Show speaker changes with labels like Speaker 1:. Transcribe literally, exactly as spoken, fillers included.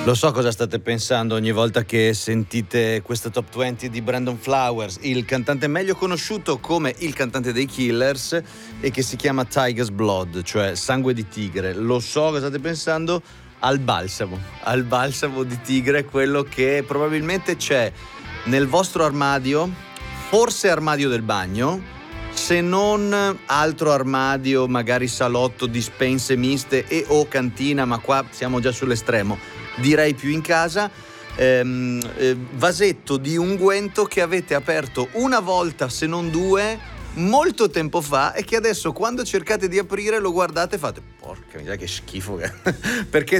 Speaker 1: Lo so cosa state pensando ogni volta che sentite questa top venti di Brandon Flowers, il cantante meglio conosciuto come il cantante dei Killers e che si chiama Tiger's Blood, cioè sangue di tigre. Lo so cosa state pensando, al balsamo, al balsamo di tigre, quello che probabilmente c'è nel vostro armadio, forse armadio del bagno, se non altro armadio, magari salotto, dispense miste e o cantina, ma qua siamo già sull'estremo, direi più in casa. ehm, eh, vasetto di unguento che avete aperto una volta, se non due, molto tempo fa, e che adesso quando cercate di aprire lo guardate e fate porca miseria che schifo perché